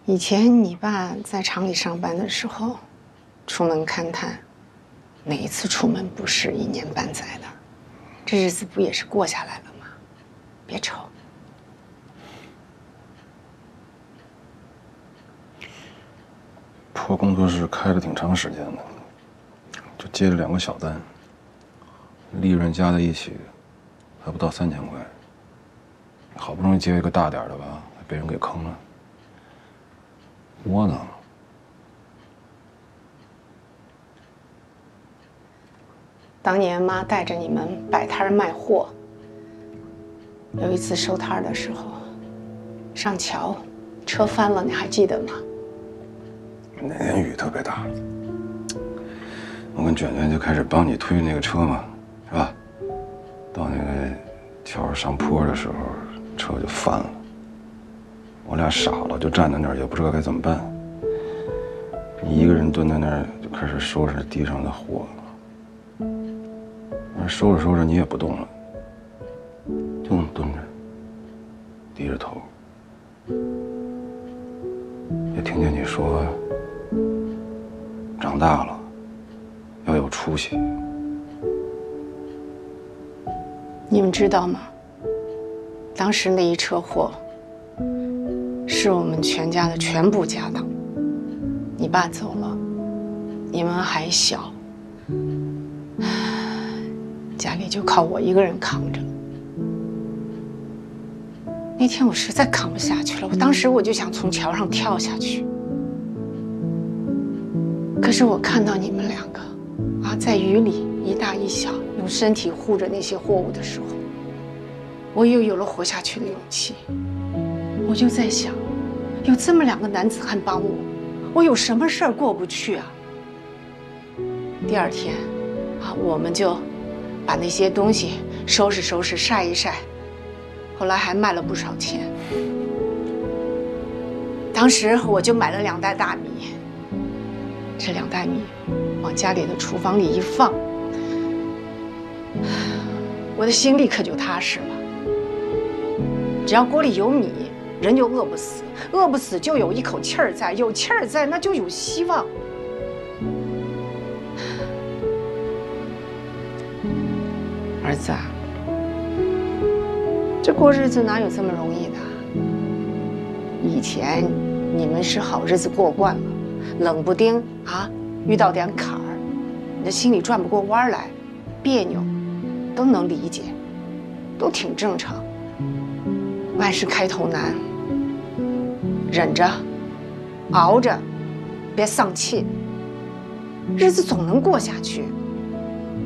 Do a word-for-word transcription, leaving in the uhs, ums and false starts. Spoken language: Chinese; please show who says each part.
Speaker 1: 以前你爸在厂里上班的时候，出门勘探，哪一次出门不是一年半载的？这日子不也是过下来了吗？别愁。
Speaker 2: 破工作室开了挺长时间的，就接了两个小单，利润加在一起还不到三千块。好不容易接一个大点的吧，还被人给坑了，窝囊。
Speaker 1: 当年妈带着你们摆摊卖货，有一次收摊的时候，上桥，车翻了，你还记得吗？
Speaker 2: 那天雨特别大，我跟卷卷就开始帮你推那个车嘛，是吧？到那个桥上坡的时候，车就翻了，我俩傻了，就站在那儿，也不知道该怎么办。你一个人蹲在那儿，就开始收拾地上的货。收着收着，你也不动了，就那么蹲着，低着头。也听见你说，长大了要有出息。
Speaker 1: 你们知道吗？当时那一车货是我们全家的全部家当。你爸走了，你们还小，家里就靠我一个人扛着。那天我实在扛不下去了，我当时我就想从桥上跳下去。可是我看到你们两个啊，在雨里一大一小，用身体护着那些货物的时候，我又有了活下去的勇气。我就在想，有这么两个男子汉帮我，我有什么事儿过不去啊？第二天啊，我们就把那些东西收拾收拾，晒一晒，后来还卖了不少钱。当时我就买了两袋大米，这两袋米往家里的厨房里一放，我的心里可就踏实了。只要锅里有米，人就饿不死，饿不死就有一口气儿在，有气儿在，那就有希望。儿子啊，这过日子哪有这么容易的？以前你们是好日子过惯了，冷不丁啊遇到点坎儿，你的心里转不过弯来，别扭，都能理解，都挺正常。万事开头难，忍着，熬着，别丧气，日子总能过下去。